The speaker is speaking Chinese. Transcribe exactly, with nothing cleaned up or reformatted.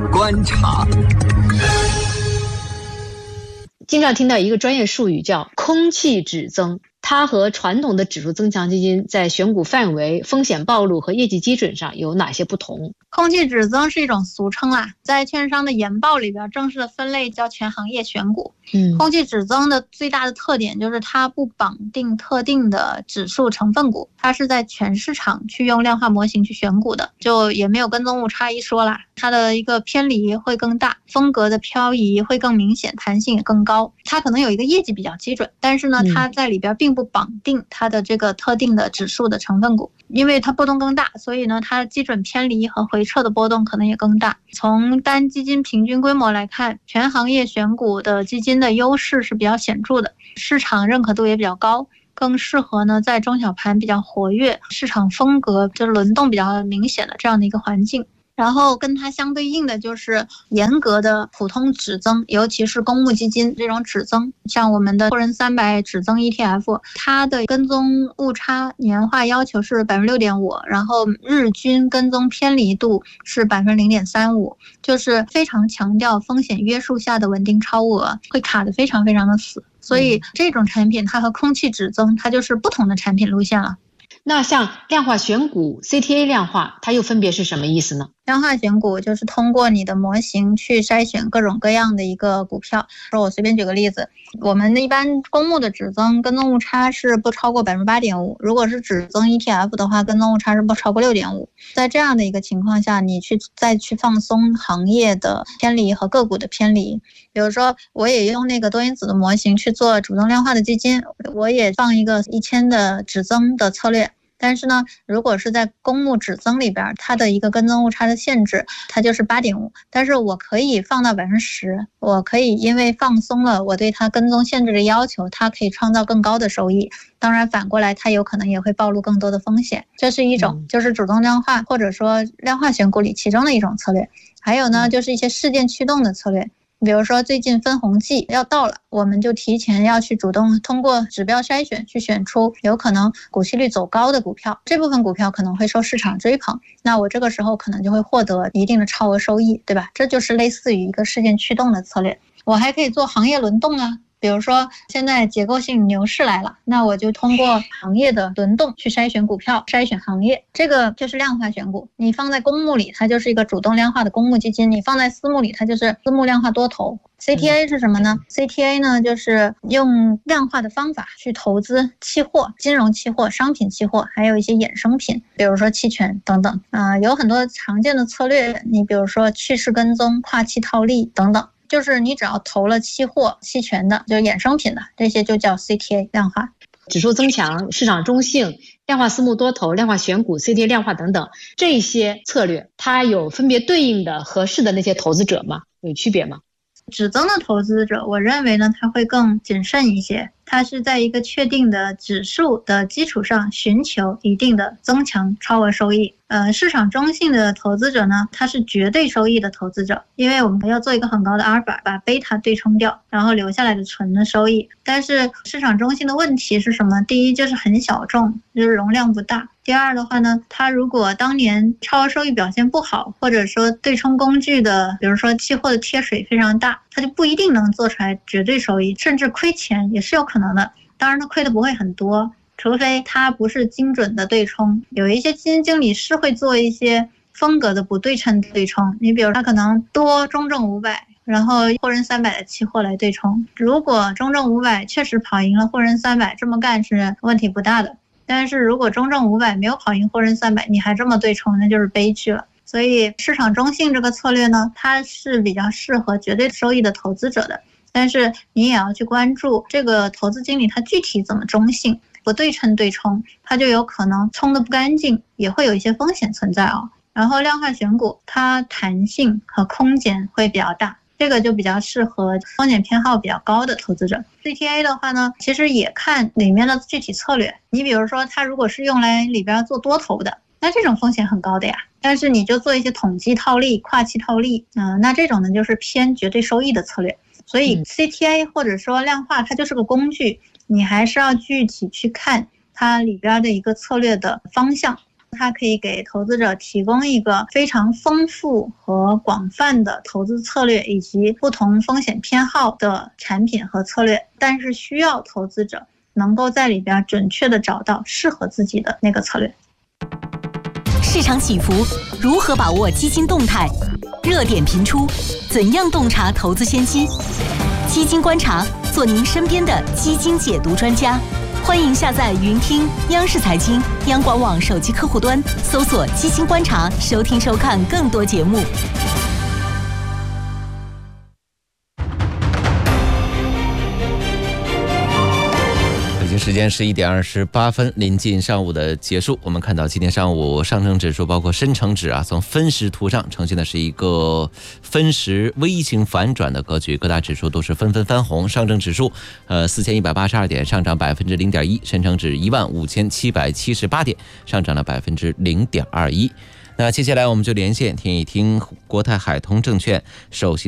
观察。 经常听到一个专业术语叫空气指增，它和传统的指数增强基金在选股范围、风险暴露和业绩基准上有哪些不同？ 空气指增是一种俗称啦，在券商的研报里边正式的分类叫全行业选股。 嗯， 空气指增的最大的特点就是它不绑定特定的指数成分股，它是在全市场去用量化模型去选股的，就也没有跟踪误差一说啦。它的一个偏离会更大，风格的漂移会更明显，弹性也更高。它可能有一个业绩比较基准，但是呢，它在里边并不绑定它的这个特定的指数的成分股，因为它波动更大，所以呢，它基准偏离和回撤的波动可能也更大。从单基金平均规模来看，全行业选股的基金的优势是比较显著的，市场认可度也比较高，更适合呢在中小盘比较活跃、市场风格就是轮动比较明显的这样的一个环境。然后跟它相对应的就是严格的普通指增，尤其是公募基金这种指增，像我们的沪深三百指增 E T F， 它的跟踪误差年化要求是 百分之六点五， 然后日均跟踪偏离度是 百分之零点三五， 就是非常强调风险约束下的稳定超额，会卡得非常非常的死。所以这种产品它和空气指增它就是不同的产品路线了。 那像量化选股 C T A 量化，它又分别是什么意思呢？ 量化选股就是通过你的模型去筛选各种各样的一个股票。说我随便举个例子，我们一般公募的指增跟踪误差是不超过 百分之八点五， 如果是指增 E T F 的话，跟踪误差是不超过 六点五。 在这样的一个情况下，你去再去放松行业的偏离和个股的偏离。比如说我也用那个多因子的模型去做主动量化的基金，我也放一个一千的指增的策略，但是呢，如果是在公募指增里边，它的一个跟踪误差的限制，它就是 八点五， 但是我可以放到 百分之十， 我可以因为放松了我对它跟踪限制的要求，它可以创造更高的收益。当然反过来它有可能也会暴露更多的风险，这是一种就是主动量化或者说量化选股里其中的一种策略。还有呢，就是一些事件驱动的策略，比如说最近分红季要到了，我们就提前要去主动通过指标筛选去选出有可能股息率走高的股票，这部分股票可能会受市场追捧，那我这个时候可能就会获得一定的超额收益，对吧？这就是类似于一个事件驱动的策略。我还可以做行业轮动啊，比如说现在结构性牛市来了，那我就通过行业的轮动去筛选股票，筛选行业，这个就是量化选股。你放在公募里它就是一个主动量化的公募基金，你放在私募里它就是私募量化多头。 C T A 是什么呢？ C T A 呢就是用量化的方法去投资期货、金融期货、商品期货，还有一些衍生品，比如说期权等等。呃，有很多常见的策略，你比如说趋势跟踪、跨期套利等等，就是你只要投了期货、期权的，就是衍生品的，这些就叫 C T A 量化。 指数增强、市场中性、量化私募多头、量化选股、C T A 量化等等，这些策略它有分别对应的合适的那些投资者吗？有区别吗？ 指增的投资者，我认为呢，他会更谨慎一些，他是在一个确定的指数的基础上寻求一定的增强超额收益。呃，市场中性的投资者呢，他是绝对收益的投资者，因为我们要做一个很高的阿尔法，把贝塔对冲掉，然后留下来的纯的收益。但是市场中性的问题是什么？第一就是很小众，就是容量不大。第二的话呢，它如果当年超额收益表现不好，或者说对冲工具的，比如说期货的贴水非常大，它就不一定能做出来绝对收益，甚至亏钱也是有可能的。当然它亏的不会很多，除非它不是精准的对冲。有一些基金经理是会做一些风格的不对称对冲，你比如他可能多中证五百，然后沪深三百的期货来对冲。如果中证五百确实跑赢了沪深三百，这么干是问题不大的。但是如果中证五百没有跑赢沪深三百，你还这么对冲，那就是悲剧了。所以市场中性这个策略呢，它是比较适合绝对收益的投资者的，但是你也要去关注这个投资经理他具体怎么中性。不对称对冲，它就有可能冲得不干净，也会有一些风险存在哦。然后量化选股，它弹性和空间会比较大，这个就比较适合风险偏好比较高的投资者。C T A 的话呢，其实也看里面的具体策略。你比如说，它如果是用来里边做多头的，那这种风险很高的呀。但是你就做一些统计套利、跨期套利，嗯、呃，那这种呢就是偏绝对收益的策略。所以 C T A 或者说量化，它就是个工具。你还是要具体去看它里边的一个策略的方向。 它可以给投资者提供一个非常丰富和广泛的投资策略以及不同风险偏好的产品和策略，但是需要投资者能够在里边准确地找到适合自己的那个策略。 市场起伏，如何把握基金动态？热点频出，怎样洞察投资先机？基金观察，做您身边的基金解读专家。欢迎下载云听央视财经、央广网手机客户端，搜索基金观察，收听收看更多节目。 北京时间十一点二十八分，临近上午的结束。我们看到今天上午上证指数包括深成指啊，从分时图上呈现的是一个分时微型反转的格局，各大指数都是纷纷翻红。上证指数呃四千一百八十二点，上涨百分之零点一；深成指一万五千七百七十八点，上涨了百分之零点二一。那接下来我们就连线听一听国泰海通证券首席